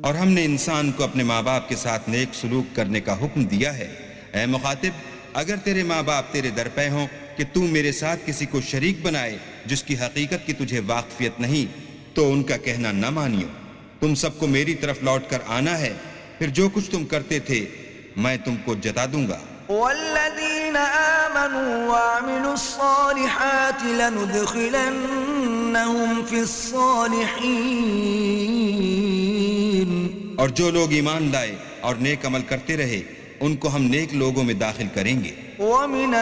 और हमने इंसान को अपने माँ बाप के साथ नेक सलूक करने का हुक्म दिया है। ऐ मुखातिब, अगर तेरे माँ बाप तेरे दर पे हों कि तू मेरे साथ किसी को शरीक बनाए जिसकी हकीकत की तुझे वाकफियत नहीं, तो उनका कहना न मानियो। तुम सबको मेरी तरफ लौट कर आना है, फिर जो कुछ तुम करते थे मैं तुमको जता दूंगा। वल्लज़ीन आमनू वअमिलुस्सालिहाति लनुदखिलन्नहुम फिस्सालिहीन। और जो लोग ईमान लाए और नेक अमल करते रहे उनको हम नेक लोगों में दाखिल करेंगे।